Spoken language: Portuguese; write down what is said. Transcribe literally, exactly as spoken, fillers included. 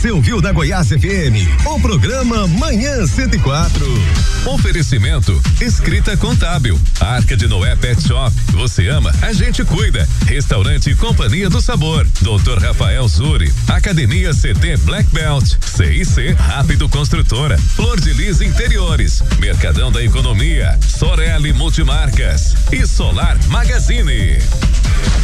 Você ouviu da Goiás F M, o programa Manhã cento e quatro. Oferecimento, escrita contábil, Arca de Noé Pet Shop, você ama, a gente cuida. Restaurante Companhia do Sabor, doutor Rafael Zuri, Academia C T Black Belt, C I C Rápido Construtora, Flor de Lis Interiores, Mercadão da Economia, Sorelli Multimarcas e Solar Magazine.